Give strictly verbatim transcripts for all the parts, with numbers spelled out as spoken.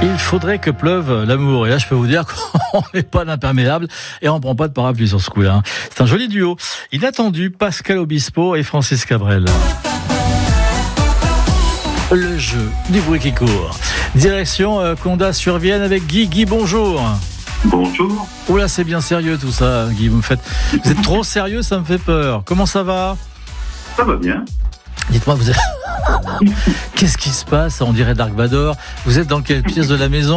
Il faudrait que pleuve l'amour. Et là, je peux vous dire qu'on n'est pas d'imperméable et on ne prend pas de parapluie sur ce coup-là. C'est un joli duo. Inattendu, Pascal Obispo et Francis Cabrel. Le jeu du bruit qui court. Direction euh, Condat-sur-Vienne avec Guy. Guy, bonjour. Bonjour. Oh là, c'est bien sérieux tout ça, Guy. Vous me faites... Vous êtes trop sérieux, ça me fait peur. Comment ça va ? Ça va bien. Dites-moi, vous êtes... Qu'est-ce qui se passe ? On dirait Dark Vador. Vous êtes dans quelle pièce de la maison ?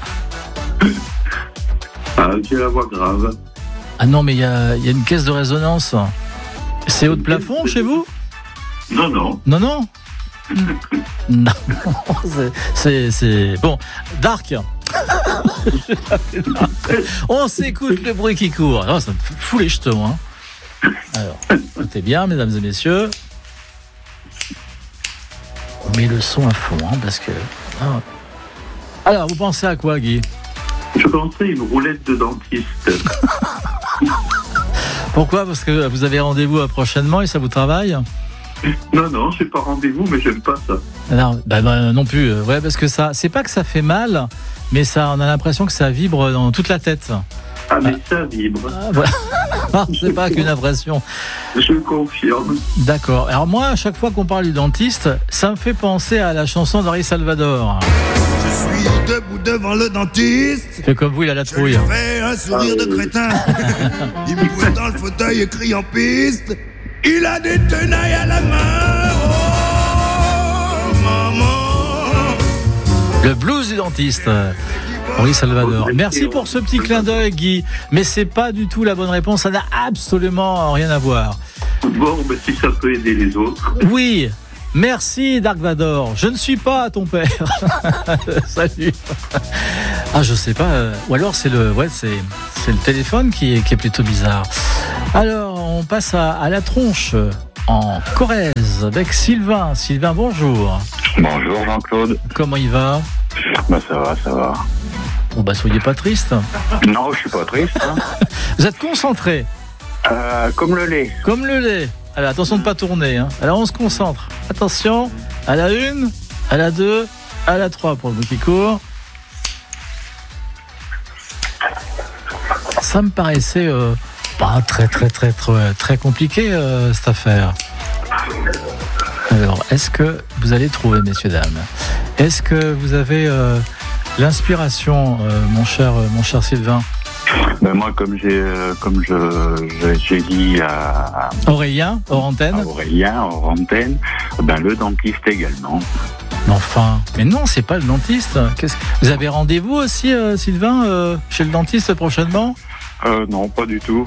Ah, j'ai la voix grave. Ah non, mais il y a, y a une caisse de résonance. C'est haut de plafond chez vous ? Non, non. Non, non. Non, c'est, c'est, c'est... Bon, Dark. On s'écoute le bruit qui court. Oh, ça me fout les jetons. Hein. Alors, écoutez bien, mesdames et messieurs. On met le son à fond, hein, parce que... Ah. Alors, vous pensez à quoi, Guy ? Je pensais à une roulette de dentiste. Pourquoi ? Parce que vous avez rendez-vous prochainement et ça vous travaille ? Non, non, je n'ai pas rendez-vous, mais j'aime pas ça. Non, bah, bah, non plus. Ouais, parce que ça, c'est pas que ça fait mal, mais ça, on a l'impression que ça vibre dans toute la tête. Ah, mais ça vibre. Ah, voilà. Non, c'est pas qu'une impression. Je confirme. D'accord. Alors moi, à chaque fois qu'on parle du dentiste, ça me fait penser à la chanson d'Henri Salvador. Je suis debout devant le dentiste. Fait comme vous, il a la trouille. Je lui fais un sourire de crétin. Il me pousse dans le fauteuil et crie en piste. Il a des tenailles à la main. Oh, maman. Le blues du dentiste. Henri Salvador. Merci pour ce petit clin d'œil, Guy. Mais c'est pas du tout la bonne réponse. Ça n'a absolument rien à voir. Bon, ben, si ça peut aider les autres. Oui. Merci, Dark Vador. Je ne suis pas ton père. Salut. Ah, je sais pas. Ou alors c'est le, ouais, c'est, c'est le téléphone qui est, qui est plutôt bizarre. Alors, on passe à, à la tronche en Corrèze avec Sylvain. Sylvain, bonjour. Bonjour Jean-Claude. Comment il va ? Bah ça va, ça va. Bon bah soyez pas triste. Non, je suis pas triste. Hein. Vous êtes concentré. Euh, comme le lait. Comme le lait. Alors attention de pas tourner. Hein. Alors on se concentre. Attention. À la une, à la deux, à la trois pour le bout qui court. Ça me paraissait euh, pas très très très très très compliqué euh, cette affaire. Alors, est-ce que vous allez trouver, messieurs, dames ? Est-ce que vous avez euh, l'inspiration, euh, mon cher, euh, mon cher Sylvain ? Ben moi, comme j'ai, euh, comme je, je, j'ai dit à Aurélien, hors antenne. À Aurélien, hors antenne, ben le dentiste également. Mais enfin, mais non, c'est pas le dentiste. Qu'est-ce... Vous avez rendez-vous aussi, euh, Sylvain, euh, chez le dentiste prochainement ? Euh, non, pas du tout.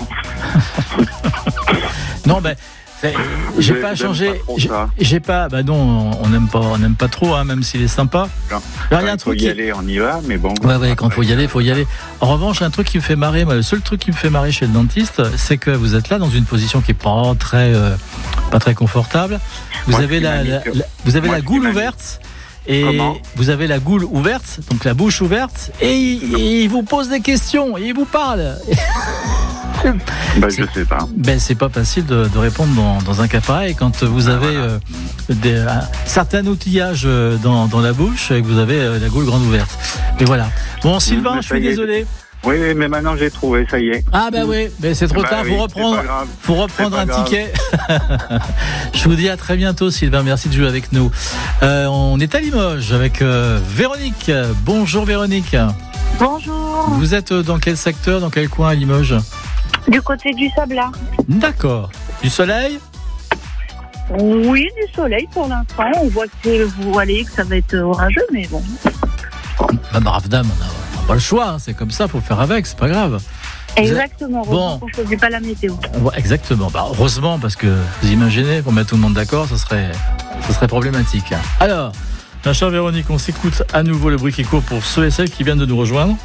Non, ben. J'ai pas changé. Pas j'ai, j'ai pas. Bah non, on n'aime pas, on n'aime pas trop, hein, même s'il est sympa. Non. Alors, il y a un faut truc y qui... aller, on y va, mais bon. Ouais, ouais. Quand il faut y aller, il faut y aller. En revanche, un truc qui me fait marrer, moi, le seul truc qui me fait marrer chez le dentiste, c'est que vous êtes là dans une position qui est pas très, euh, pas très confortable. Vous moi, avez la, la, la, vous avez moi, la goule ouverte. Et Comment vous avez la goule ouverte, donc la bouche ouverte, et il, et il vous pose des questions, et il vous parle. Ben, je sais pas. Ben, c'est pas facile de, de répondre dans, dans un cas pareil quand vous avez ah, voilà. euh, des, un certain outillage dans, dans la bouche et que vous avez euh, la goule grande ouverte. Mais voilà. Bon, Sylvain, je suis désolé. Oui, oui, mais maintenant j'ai trouvé, ça y est. Ah ben oui, mais c'est trop bah, tard, oui, faut reprendre, faut reprendre un grave. ticket. Je vous dis à très bientôt, Sylvain, merci de jouer avec nous. Euh, on est à Limoges avec euh, Véronique. Bonjour Véronique. Bonjour. Vous êtes dans quel secteur, dans quel coin à Limoges ? Du côté du Sablat. D'accord. Du soleil ? Oui, du soleil pour l'instant. On voit que vous allez que ça va être orageux, mais bon. Ma brave dame, on n'a pas le choix, hein. C'est comme ça, il faut faire avec, c'est pas grave. Exactement, heureusement bon. qu'on ne choisit pas la météo. Ouais, exactement, bah, heureusement, parce que vous imaginez, pour mettre tout le monde d'accord, ça serait, ça serait problématique. Alors, ma chère Véronique, on s'écoute à nouveau le bruit qui court pour ceux et celles qui viennent de nous rejoindre.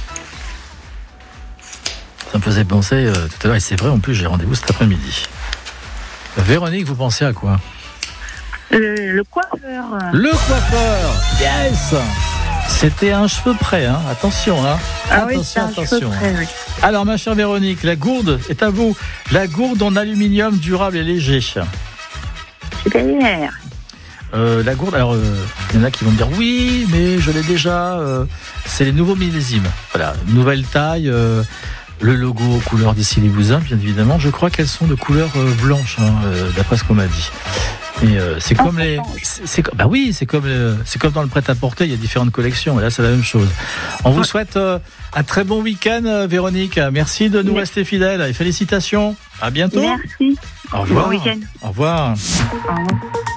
Ça me faisait penser euh, tout à l'heure, et c'est vrai, en plus, j'ai rendez-vous cet après-midi. Véronique, vous pensez à quoi ? Le, le coiffeur. Le coiffeur, yes ! C'était un cheveu près, hein. Attention, hein. Ah attention, oui, c'est un attention. cheveu près, oui. Alors, ma chère Véronique, la gourde est à vous. La gourde en aluminium durable et léger. C'est-à-dire ? Euh, la gourde, alors il euh, y en a qui vont me dire oui, mais je l'ai déjà. Euh, c'est les nouveaux millésimes. Voilà, nouvelle taille, euh, le logo aux couleurs d'Ici Limousin, bien évidemment. Je crois qu'elles sont de couleur euh, blanche, hein, euh, d'après ce qu'on m'a dit. Et euh, c'est comme les, c'est, c'est, bah oui, c'est comme, euh, c'est comme dans le prêt-à-porter. Il y a différentes collections. Et là, c'est la même chose. On vous souhaite euh, un très bon week-end, euh, Véronique. Merci de nous rester fidèles et félicitations. À bientôt. Merci. Au revoir. Bon week-end. Au revoir. Au revoir.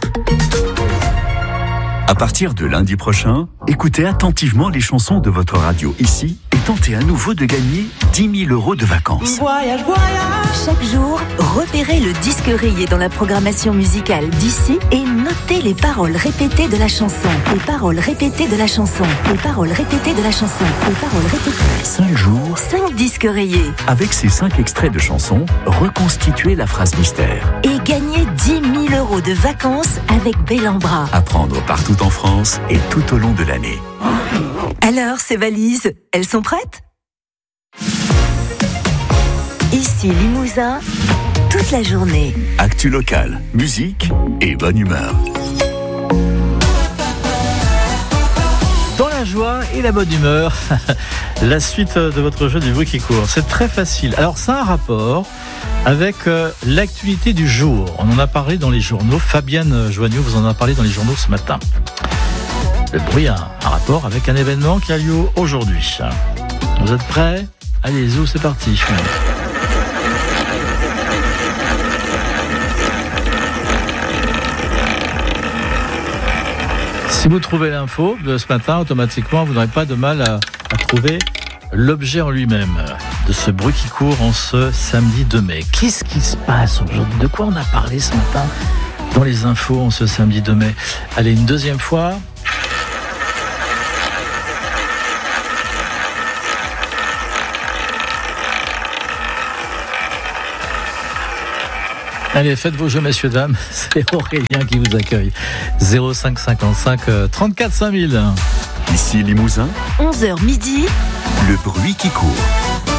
À partir de lundi prochain, écoutez attentivement les chansons de votre radio ici et tentez à nouveau de gagner dix mille euros de vacances. Voyage, voyage. Chaque jour, repérez le disque rayé dans la programmation musicale d'ici et notez les paroles répétées de la chanson. Les paroles répétées de la chanson. Les paroles répétées de la chanson. Les paroles répétées. Cinq jours, Cinq disques rayés. avec ces cinq extraits de chansons, reconstituez la phrase mystère. Et gagnez dix mille euros de vacances avec Bellambra. À prendre partout en France et tout au long de l'année. Alors, ces valises, elles sont prêtes ? Ici Limousin, toute la journée. Actu local, musique et bonne humeur. Dans la joie et la bonne humeur, la suite de votre jeu du bruit qui court. C'est très facile. Alors, ça a un rapport avec euh, l'actualité du jour. On en a parlé dans les journaux. Fabienne Joanniot vous en a parlé dans les journaux ce matin. Le bruit a un rapport avec un événement qui a lieu aujourd'hui. Vous êtes prêts ? Allez, zou, c'est parti. Si vous trouvez l'info de ce matin, automatiquement, vous n'aurez pas de mal à, à trouver l'objet en lui-même de ce bruit qui court en ce samedi deux mai. Qu'est-ce qui se passe aujourd'hui ? De quoi on a parlé ce matin dans les infos en ce samedi deux mai ? Allez, une deuxième fois. Allez, faites vos jeux, messieurs, dames. C'est Aurélien qui vous accueille. zéro cinq cinquante-cinq trente-quatre cinq mille. Ici Limousin, onze heures midi. le bruit qui court.